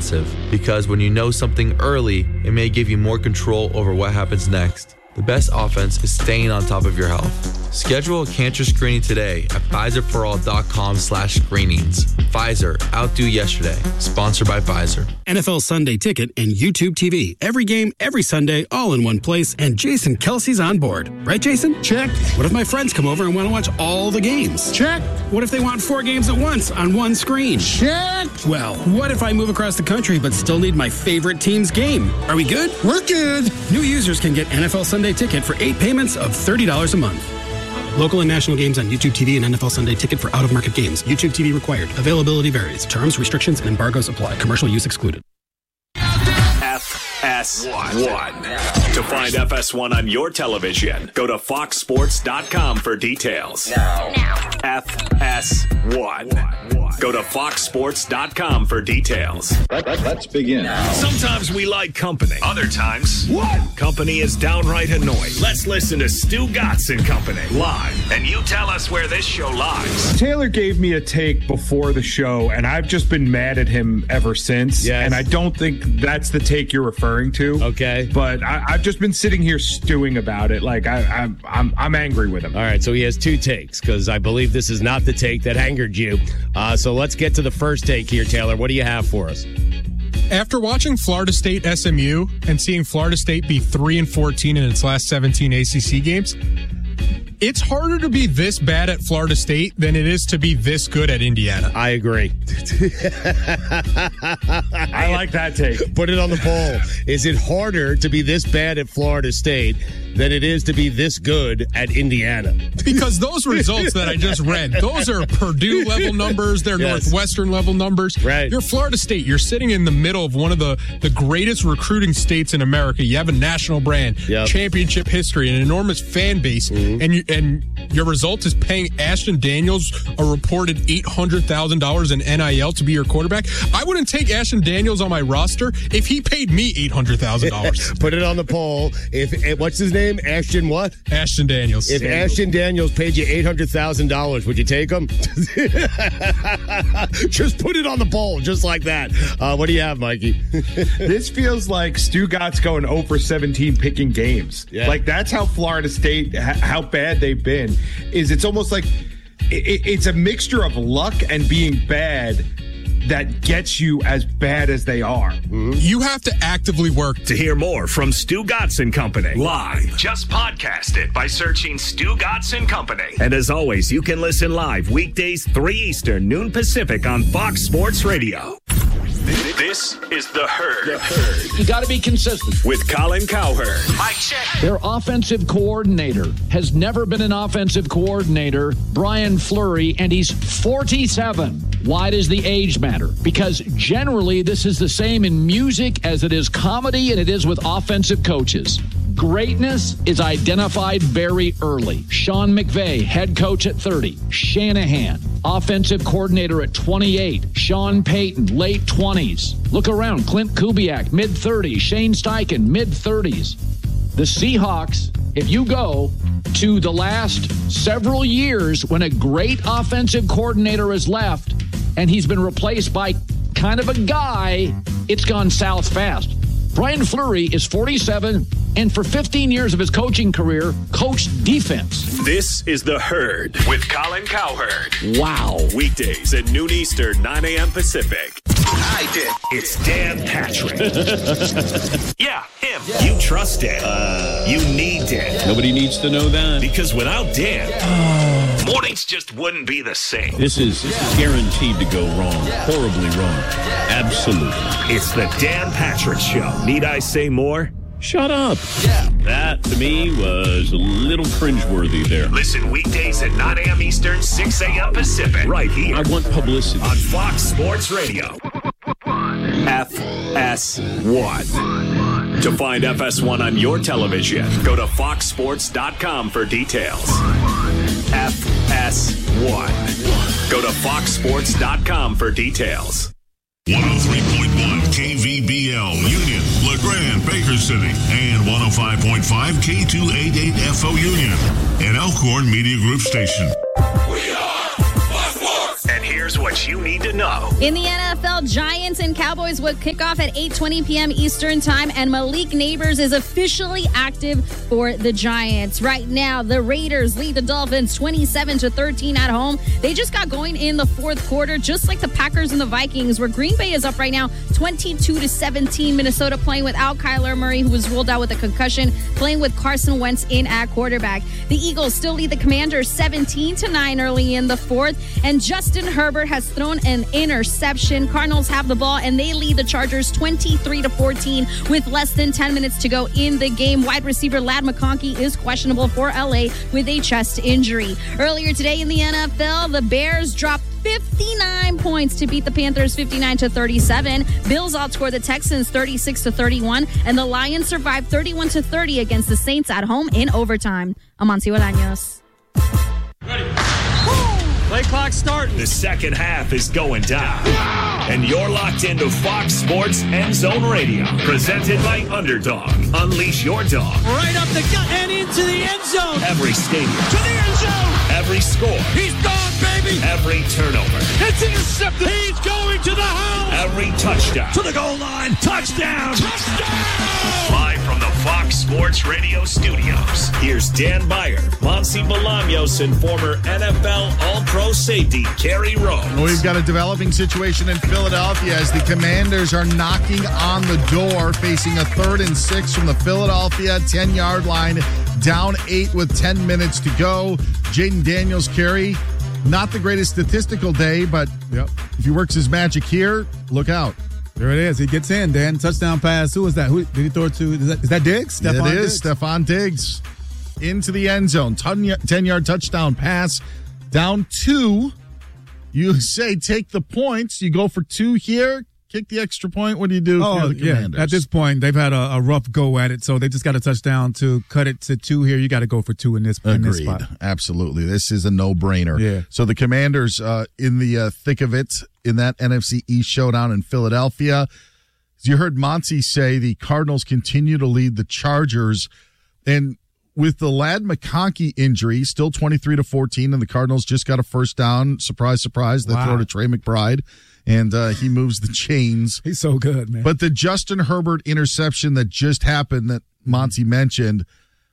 defensive, because when you know something early, it may give you more control over what happens next. The best offense is staying on top of your health. Schedule a cancer screening today at PfizerForAll.com/screenings. Pfizer, outdo yesterday. Sponsored by Pfizer. NFL Sunday Ticket and YouTube TV. Every game, every Sunday, all in one place. And Jason Kelsey's on board. Right, Jason? Check. What if my friends come over and want to watch all the games? Check. What if they want 4 games at once on one screen? Check. Well, what if I move across the country but still need my favorite team's game? Are we good? We're good. New users can get NFL Sunday Ticket for 8 payments of $30 a month. Local and national games on YouTube TV and NFL Sunday Ticket for out-of-market games. YouTube TV required. Availability varies. Terms, restrictions, and embargoes apply. Commercial use excluded. FS1. To find FS1 on your television, go to foxsports.com for details. Now. FS1. Go to foxsports.com for details. Let's begin. Sometimes we like company. Other times, company is downright annoying. Let's listen to Stu Gatz and Company live, and you tell us where this show lies. Taylor gave me a take before the show, and I've just been mad at him ever since. Yes. And I don't think that's the take you're referring to. Okay. But I've just been sitting here stewing about it. Like I'm angry with him. All right, so he has 2 takes because I believe this is not the take that angered you. So let's get to the first take here, Taylor. What do you have for us? After watching Florida State SMU and seeing Florida State be 3-14 in its last 17 ACC games, it's harder to be this bad at Florida State than it is to be this good at Indiana. I agree. I like that take. Put it on the poll. Is it harder to be this bad at Florida State than it is to be this good at Indiana? Because those results that I just read, those are Purdue level numbers. They're Northwestern level numbers. Right. You're Florida State. You're sitting in the middle of one of the greatest recruiting states in America. You have a national brand, championship history, an enormous fan base, and your result is paying Ashton Daniels a reported $800,000 in NIL to be your quarterback. I wouldn't take Ashton Daniels on my roster if he paid me $800,000. Put it on the poll. If what's his name? Ashton what? Ashton Daniels. If Ashton Daniels paid you $800,000, would you take him? Just put it on the poll, just like that. What do you have, Mikey? This feels like Stu Gatz going 0 for 17 picking games. Yeah. Like that's how Florida State, how bad they've been. It's almost like it's a mixture of luck and being bad that gets you as bad as they are. You have to actively work. To hear more from Stu Gatz and Company live, just podcast it by searching Stu Gatz and Company. And as always, you can listen live weekdays 3 Eastern, noon Pacific on Fox Sports Radio. This is The Herd. You got to be consistent. With Colin Cowherd. Mike check. Their offensive coordinator has never been an offensive coordinator, Brian Fleury, and he's 47. Why does the age matter? Because generally this is the same in music as it is comedy and it is with offensive coaches. Greatness is identified very early. Sean McVay, head coach at 30. Shanahan, offensive coordinator at 28. Sean Payton, late 20s. Look around. Clint Kubiak, mid-30s. Shane Steichen, mid-30s. The Seahawks, if you go to the last several years when a great offensive coordinator has left and he's been replaced by kind of a guy, it's gone south fast. Brian Fleury is 47 and for 15 years of his coaching career, coached defense. This is The Herd with Colin Cowherd. Wow. Weekdays at noon Eastern, 9 a.m. Pacific. I did. It's Dan Patrick. Yeah, him. Yeah. You trust Dan. You need Dan. Nobody needs to know that. Because without Dan, mornings just wouldn't be the same. This is guaranteed to go wrong. Horribly wrong. Absolutely. It's the Dan Patrick Show. Need I say more? Shut up. Yeah. That, to me, was a little cringeworthy there. Listen weekdays at 9 a.m. Eastern, 6 a.m. Pacific. Right here. I want publicity. On Fox Sports Radio. FS1. To find FS1 on your television, go to foxsports.com for details. FS1. Go to foxsports.com for details. 103.1 KVBL Union, LeGrand, Baker City, and 105.5 K288FO Union, an Elkhorn Media Group station. We are Fox Sports. And here's what you need to know. In the NFL, Giants and Cowboys will kick off at 8:20 p.m. Eastern Time, and Malik Neighbors is officially active for the Giants. Right now, the Raiders lead the Dolphins 27-13 at home. They just got going in the fourth quarter, just like the Packers and the Vikings, where Green Bay is up right now 22-17. Minnesota playing without Kyler Murray, who was ruled out with a concussion, playing with Carson Wentz in at quarterback. The Eagles still lead the Commanders 17-9 early in the fourth, and Justin Herbert has thrown an interception. Cardinals have the ball, and they lead the Chargers 23-14 with less than 10 minutes to go in the game. Wide receiver Ladd McConkey is questionable for LA with a chest injury. Earlier today in the NFL, the Bears dropped 59 points to beat the Panthers 59-37. Bills outscored the Texans 36-31, and the Lions survived 31-30 against the Saints at home in overtime. Amancio Bolaños. Play clock starting. The second half is going down. And you're locked into Fox Sports End Zone Radio. Presented by Underdog. Unleash your dog. Right up the gut and into the end zone. Every stadium. To the end zone. Every score. He's gone, baby. Every turnover. It's intercepted. He's going to the house. Every touchdown. To the goal line. Touchdown. Touchdown. Live from the Fox Sports Radio studios. Here's Dan Beyer, Monty Bolaños, and former NFL All-Pro safety Kerry Rhodes. We've got a developing situation in Philadelphia as the Commanders are knocking on the door, facing a 3rd and 6 from the Philadelphia 10-yard line, down 8 with 10 minutes to go. Jaden Daniels, Kerry, not the greatest statistical day, but if he works his magic here, look out. There it is. He gets in, Dan. Touchdown pass. Who was that? Who did he throw it to? Is that Diggs? Stephon Diggs. It is Stephon Diggs. Into the end zone. 10-yard touchdown pass. Down 2. You say take the points. You go for 2 here. Kick the extra point. What do you do? Oh, the Commanders? At this point, they've had a rough go at it, so they just got a touchdown to cut it to 2 here. You got to go for 2 in this spot. Absolutely. This is a no-brainer. Yeah. So the Commanders in the thick of it in that NFC East showdown in Philadelphia. As you heard Monty say, the Cardinals continue to lead the Chargers. And with the Ladd McConkey injury, still 23-14, and the Cardinals just got a first down. Surprise, surprise. They throw to Trey McBride. And he moves the chains. He's so good, man. But the Justin Herbert interception that just happened that Monty mentioned,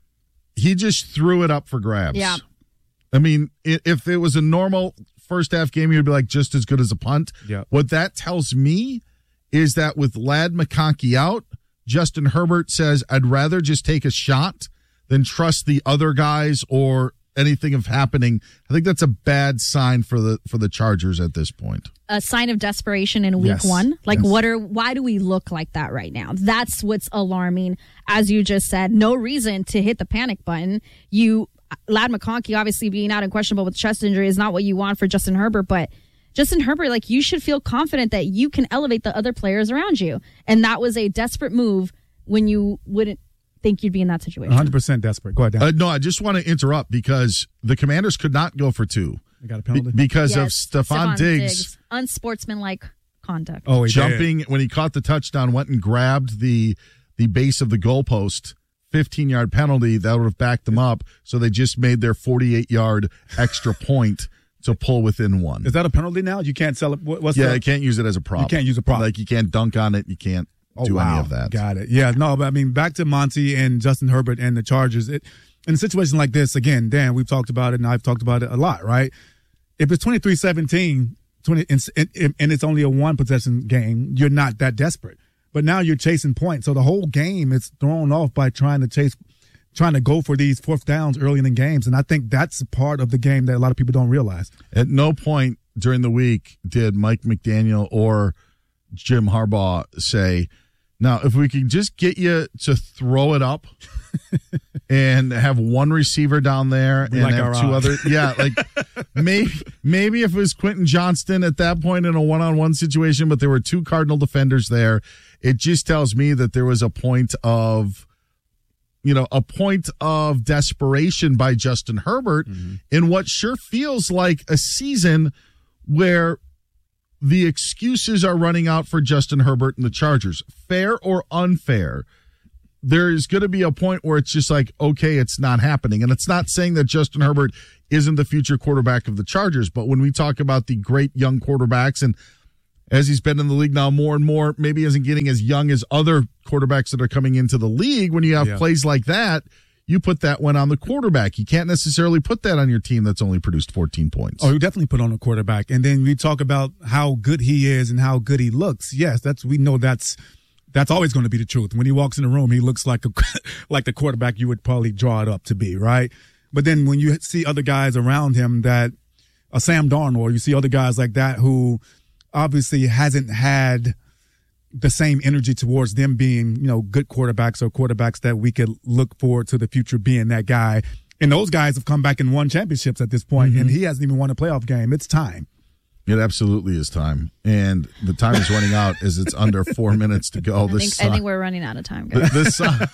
he just threw it up for grabs. Yeah. I mean, if it was a normal first half game, you'd be like just as good as a punt. Yeah. What that tells me is that with Ladd McConkey out, Justin Herbert says, I'd rather just take a shot than trust the other guys or anything of happening. I think that's a bad sign for the Chargers at this point. A sign of desperation in week one. Like, why do we look like that right now? That's what's alarming. As you just said, no reason to hit the panic button. Ladd McConkey obviously being out and questionable with chest injury is not what you want for Justin Herbert, but Justin Herbert, like, you should feel confident that you can elevate the other players around you. And that was a desperate move when you wouldn't think you'd be in that situation. 100% desperate. Go ahead, Dan. No, I just want to interrupt because the Commanders could not go for 2. They got a penalty? Because of Stephon Diggs. Unsportsmanlike conduct. Oh, jumping when he caught the touchdown, went and grabbed the base of the goalpost. 15-yard penalty, that would have backed them up. So they just made their 48-yard extra point to pull within 1. Is that a penalty now? You can't sell it? They can't use it as a prop. You can't use a prop. Like, you can't dunk on it. You can't do any of that. Got it. Yeah, no, but I mean, back to Monty and Justin Herbert and the Chargers. In a situation like this, again, Dan, we've talked about it, and I've talked about it a lot, right? If it's 23-17, and it's only a 1-possession game, you're not that desperate. But now you're chasing points. So the whole game is thrown off by trying to go for these fourth downs early in the games. And I think that's part of the game that a lot of people don't realize. At no point during the week did Mike McDaniel or Jim Harbaugh say, now, if we can just get you to throw it up and have one receiver down there and like have 2 other. Yeah, like maybe if it was Quentin Johnston at that point in a one-on-one situation, but there were 2 Cardinal defenders there. It just tells me that there was a point of desperation by Justin Herbert in what sure feels like a season where the excuses are running out for Justin Herbert and the Chargers. Fair or unfair, there's going to be a point where it's just like, okay, it's not happening. And it's not saying that Justin Herbert isn't the future quarterback of the Chargers, but when we talk about the great young quarterbacks, and as he's been in the league now more and more, maybe isn't getting as young as other quarterbacks that are coming into the league, when you have plays like that, you put that one on the quarterback. You can't necessarily put that on your team that's only produced 14 points. Oh, you definitely put on a quarterback. And then we talk about how good he is and how good he looks. Yes, we know that's always going to be the truth. When he walks in the room, he looks like like the quarterback you would probably draw it up to be, right? But then when you see other guys around him that Sam Darnold, you see other guys like that who obviously hasn't had the same energy towards them being, good quarterbacks or quarterbacks that we could look forward to the future being that guy. And those guys have come back and won championships at this point, and he hasn't even won a playoff game. It's time. It absolutely is time. And the time is running out as it's under 4 minutes to go. I think we're running out of time. The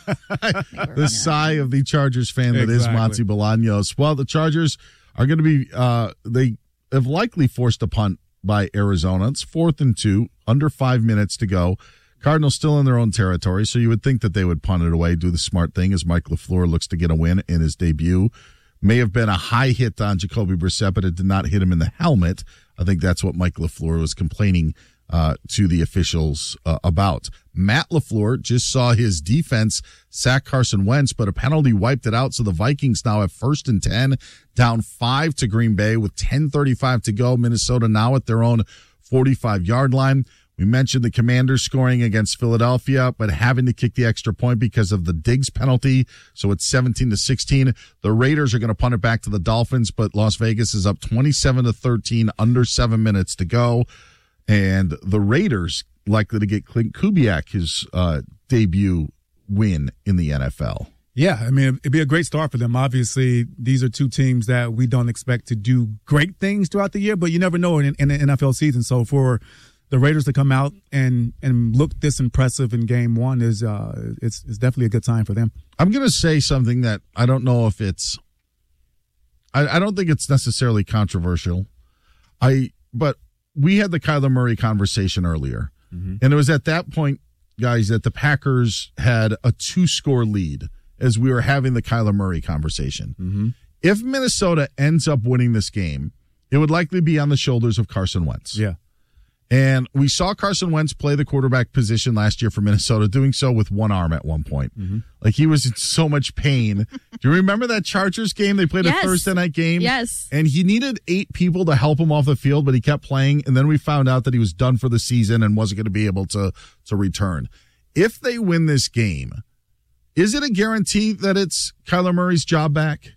sigh of the Chargers fan that is Monty Bolaños. Well, the Chargers are going to be, they have likely forced a punt by Arizona. It's 4th and 2, under 5 minutes to go. Cardinals still in their own territory, so you would think that they would punt it away, do the smart thing as Mike LaFleur looks to get a win in his debut. May have been a high hit on Jacoby Brissett, but it did not hit him in the helmet. I think that's what Mike LaFleur was complaining to the officials about. Matt LaFleur just saw his defense sack Carson Wentz, but a penalty wiped it out, so the Vikings now have 1st and 10, down 5 to Green Bay with 10:35 to go. Minnesota now at their own 45-yard line. We mentioned the Commanders scoring against Philadelphia, but having to kick the extra point because of the Diggs penalty. So it's 17-16. The Raiders are going to punt it back to the Dolphins, but Las Vegas is up 27-13, under 7 minutes to go. And the Raiders likely to get Clint Kubiak his debut win in the NFL. Yeah, I mean, it'd be a great start for them. Obviously, these are two teams that we don't expect to do great things throughout the year, but you never know in the NFL season. So for the Raiders to come out and look this impressive in game one is it's definitely a good time for them. I'm going to say something that I don't know if it's I don't think it's necessarily controversial. But we had the Kyler Murray conversation earlier. Mm-hmm. And it was at that point, guys, that the Packers had a 2-score lead as we were having the Kyler Murray conversation. Mm-hmm. If Minnesota ends up winning this game, it would likely be on the shoulders of Carson Wentz. Yeah. And we saw Carson Wentz play the quarterback position last year for Minnesota, doing so with one arm at one point. Mm-hmm. Like, he was in so much pain. Do you remember that Chargers game? They played a Thursday night game. Yes. And he needed 8 people to help him off the field, but he kept playing. And then we found out that he was done for the season and wasn't going to be able to return. If they win this game, is it a guarantee that it's Kyler Murray's job back?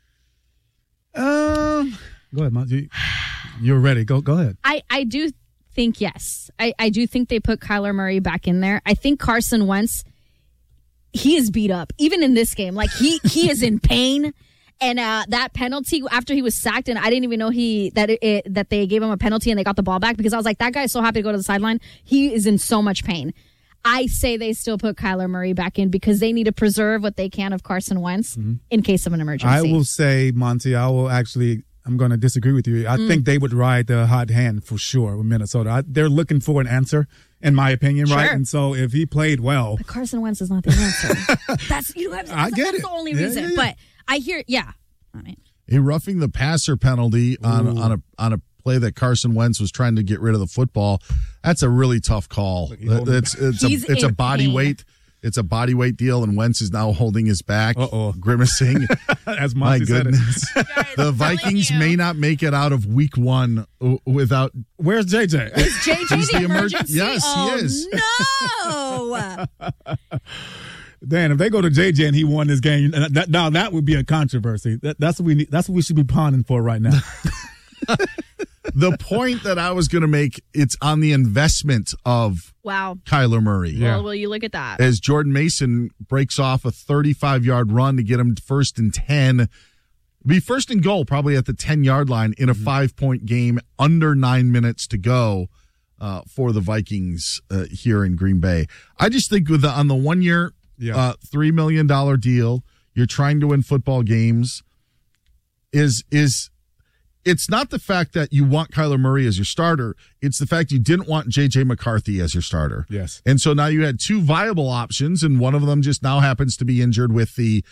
Go ahead, Monty. You're ready. Go ahead. I do think yes. I do think they put Kyler Murray back in there. I think Carson Wentz, he is beat up. Even in this game, like he is in pain. And that penalty after he was sacked, and I didn't even know that they gave him a penalty and they got the ball back, because I was like, that guy's so happy to go to the sideline. He is in so much pain. I say they still put Kyler Murray back in because they need to preserve what they can of Carson Wentz in case of an emergency. I will say, Monty, I'm going to disagree with you. I think they would ride the hot hand for sure with Minnesota. They're looking for an answer, in my opinion, sure. Right? And so if he played well. But Carson Wentz is not the answer. I get it. That's the only reason. Yeah. But I hear, I mean, a roughing the passer penalty on a play that Carson Wentz was trying to get rid of the football. That's a really tough call. It's a body weight. It's a body weight deal, and Wentz is now holding his back, grimacing. As my Monty goodness, said the Vikings may not make it out of Week 1 without. Where's JJ? Is JJ the emergency? Yes, he is. No. Dan, if they go to JJ and he won this game, now that would be a controversy. That's what we need. That's what we should be pawning for right now. The point that I was going to make, it's on the investment of Kyler Murray. Yeah. Well, will you look at that? As Jordan Mason breaks off a 35-yard run to get him 1st and 10. Be 1st and goal probably at the 10-yard line in a 5-point game, under 9 minutes to go for the Vikings here in Green Bay. I just think on the 1 year, $3 million deal, you're trying to win football games, is it's not the fact that you want Kyler Murray as your starter. It's the fact you didn't want J.J. McCarthy as your starter. Yes. And so now you had two viable options, and one of them just now happens to be injured with the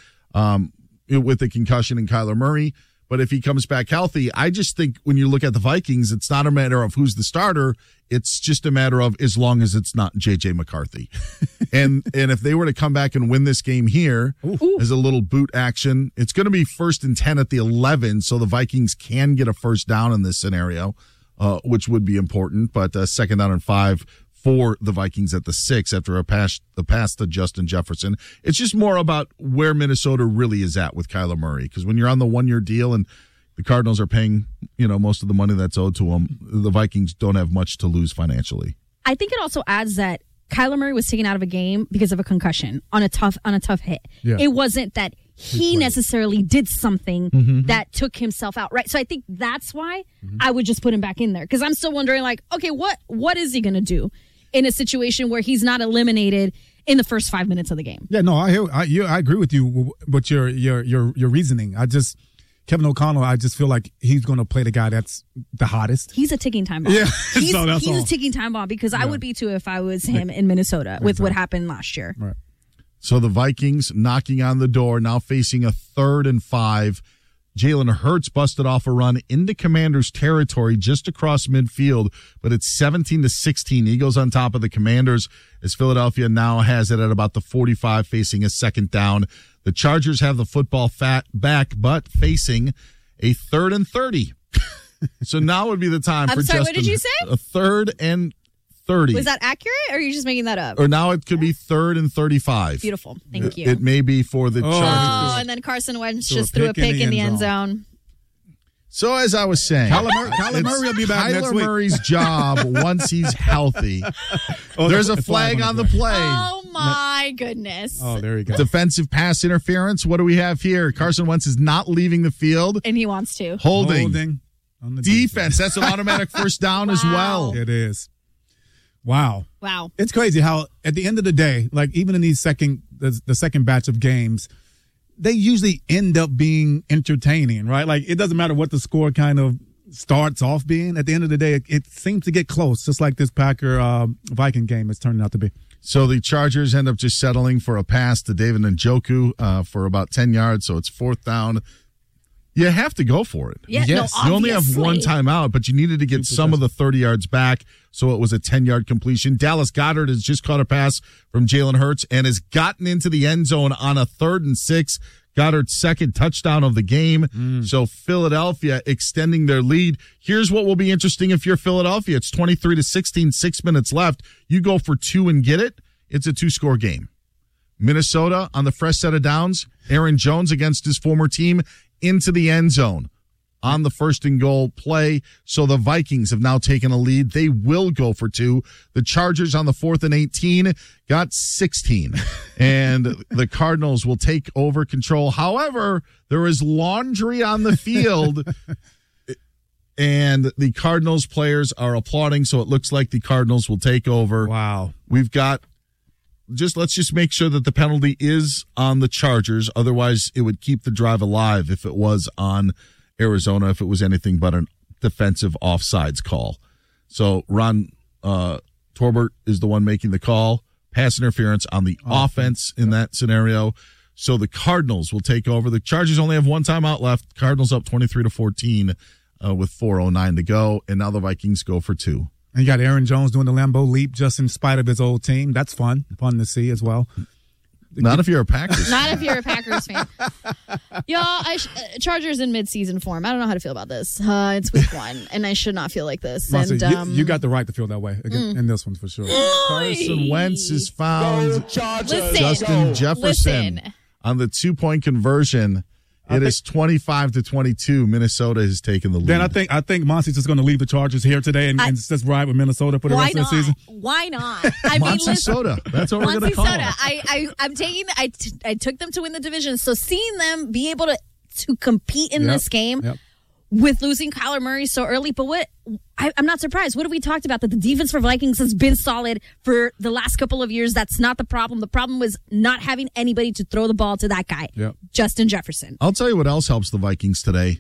concussion in Kyler Murray. But if he comes back healthy, I just think when you look at the Vikings, it's not a matter of who's the starter. It's just a matter of as long as it's not J.J. McCarthy. and if they were to come back and win this game here as a little boot action, it's going to be 1st and 10 at the 11, so the Vikings can get a first down in this scenario, which would be important. But 2nd down and 5 for the Vikings at the 6 after a pass to Justin Jefferson. It's just more about where Minnesota really is at with Kyler Murray, because when you're on the 1-year deal and the Cardinals are paying, most of the money that's owed to them, the Vikings don't have much to lose financially. I think it also adds that Kyler Murray was taken out of a game because of a concussion on a tough hit. Yeah. It wasn't that he necessarily did something that took himself out, right? So I think that's why I would just put him back in there, because I'm still wondering, like, okay, what is he going to do in a situation where he's not eliminated in the first 5 minutes of the game? Yeah, no, I agree with you with your reasoning. Kevin O'Connell, I just feel like he's going to play the guy that's the hottest. He's a ticking time bomb. Yeah, he's a ticking time bomb, because I would be too if I was him in Minnesota with what happened last year. Right. So the Vikings knocking on the door, now facing a 3rd and 5. Jalen Hurts busted off a run into Commanders territory just across midfield, but it's 17-16. Eagles on top of the Commanders as Philadelphia now has it at about the 45, facing a 2nd down. The Chargers have the football back, but facing a 3rd and 30. So now would be the time for Justin. What did you say? A 3rd and 30. Was that accurate, or are you just making that up? Or now it could be 3rd and 35. Beautiful. Thank you. It may be for the Chargers. Oh, and then Carson Wentz just threw a pick in the end zone. So as I was saying, Kyler Murray will be back next week. Kyler Murray's job once he's healthy. There's a flag on the play. Oh my goodness. Oh, there you go. Defensive pass interference. What do we have here? Carson Wentz is not leaving the field. And he wants to. Holding. On the defense. That's an automatic first down as well. It is. Wow. Wow. It's crazy how at the end of the day, like even in these the second batch of games, they usually end up being entertaining, right? Like, it doesn't matter what the score kind of starts off being. At the end of the day, it seems to get close, just like this Packer-Viking game is turning out to be. So the Chargers end up just settling for a pass to David Njoku for about 10 yards, so it's 4th down. You have to go for it. Yeah, yes. You only have one timeout, but you needed to get some of the 30 yards back, so it was a 10-yard completion. Dallas Goedert has just caught a pass from Jalen Hurts and has gotten into the end zone on a 3rd and 6. Goddard's 2nd touchdown of the game. So Philadelphia extending their lead. Here's what will be interesting if you're Philadelphia. It's 23-16, 6 minutes left. You go for 2 and get it. It's a 2-score game. Minnesota on the fresh set of downs. Aaron Jones against his former team into the end zone on the 1st and goal play. So the Vikings have now taken a lead. They will go for 2. The Chargers on the 4th and 18 got 16. And the Cardinals will take over control. However, there is laundry on the field. And the Cardinals players are applauding. So it looks like the Cardinals will take over. Wow. We've got let's just make sure that the penalty is on the Chargers. Otherwise, it would keep the drive alive if it was on Arizona, if it was anything but a defensive offsides call. So Ron Torbert is the one making the call. Pass interference on the offense in that scenario. So the Cardinals will take over. The Chargers only have one timeout left. Cardinals up 23-14 with 4:09 to go. And now the Vikings go for 2. And you got Aaron Jones doing the Lambeau leap just in spite of his old team. That's fun to see as well. Not if you're a Packers. Not if you're a Packers fan. Y'all, Chargers in midseason form. I don't know how to feel about this. It's week 1, and I should not feel like this. Monty, and you got the right to feel that way in this one for sure. Carson Wentz has found Justin Jefferson on the 2-point conversion. It is 25-22. Minnesota has taken the lead. Then I think Monty's just going to leave the Chargers here today and just ride with Minnesota for the rest of the season. Why not? Monty Soda. That's what we're going to call them. I took them to win the division. So seeing them be able to compete in this game with losing Kyler Murray so early, but I'm not surprised. What have we talked about? That the defense for Vikings has been solid for the last couple of years. That's not the problem. The problem was not having anybody to throw the ball to that guy, Justin Jefferson. I'll tell you what else helps the Vikings today.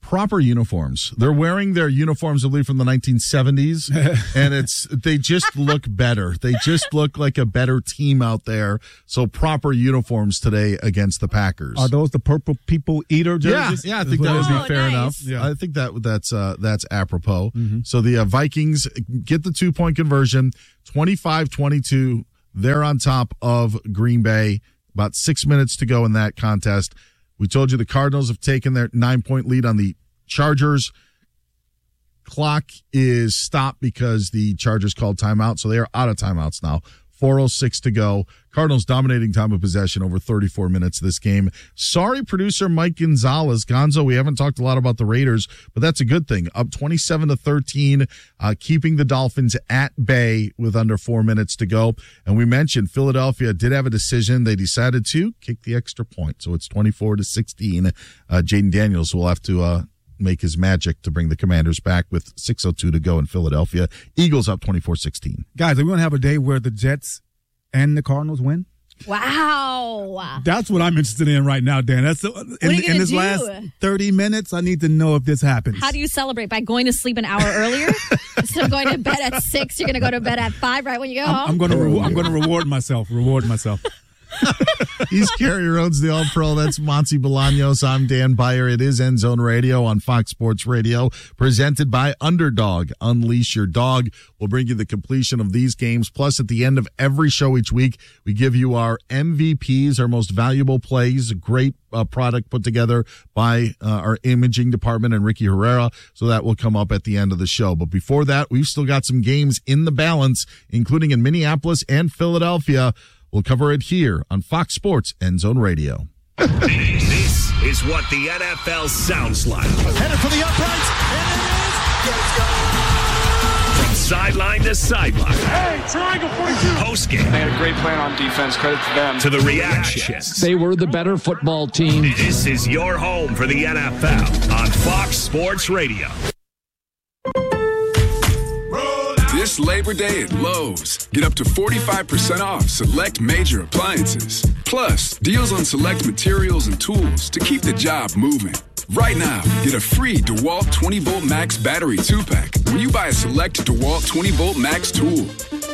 proper uniforms. They're wearing their uniforms, I believe, from the 1970s, and they just look better. They just look like a better team out there. So proper uniforms today against the Packers. Are those the purple people eater jerseys? Yeah, I think that would be fair enough. Yeah. I think that's apropos. Mm-hmm. So the Vikings get the 2-point conversion, 25-22. They're on top of Green Bay. About 6 minutes to go in that contest. We told you the Cardinals have taken their 9-point lead on the Chargers. Clock is stopped because the Chargers called timeout, so they are out of timeouts now. 4:06 to go. Cardinals dominating time of possession over 34 minutes of this game. Sorry, producer Mike Gonzalez. Gonzo, we haven't talked a lot about the Raiders, but that's a good thing. Up 27-13, keeping the Dolphins at bay with under 4 minutes to go. And we mentioned Philadelphia did have a decision. They decided to kick the extra point. So it's 24-16. Jaden Daniels will have to make his magic to bring the Commanders back with 6:02 to go in Philadelphia. Eagles up 24-16. Guys, are we going to have a day where the Jets and the Cardinals win? Wow. That's what I'm interested in right now, Dan. That's in this last 30 minutes, I need to know if this happens. How do you celebrate? By going to sleep an hour earlier? Instead of going to bed at 6, you're going to go to bed at 5 right when you go home? I'm going to reward myself. He's Kerry Rhodes, the All-Pro. That's Monty Bolaños. I'm Dan Beyer. It is End Zone Radio on Fox Sports Radio, presented by Underdog. Unleash your dog. We'll bring you the completion of these games. Plus, at the end of every show each week, we give you our MVPs, our most valuable plays. A great product put together by our imaging department and Ricky Herrera. So that will come up at the end of the show. But before that, we've still got some games in the balance, including in Minneapolis and Philadelphia. We'll cover it here on Fox Sports End Zone Radio. This is what the NFL sounds like. Headed for the uprights, and it is. From sideline to sideline. Hey, triangle 42. Postgame. They had a great plan on defense. Credit to them. To the reactions. They were the better football team. This is your home for the NFL on Fox Sports Radio. This Labor Day at Lowe's, get up to 45% off select major appliances. Plus, deals on select materials and tools to keep the job moving. Right now, get a free DeWalt 20-Volt Max battery 2-pack when you buy a select DeWalt 20-Volt Max tool.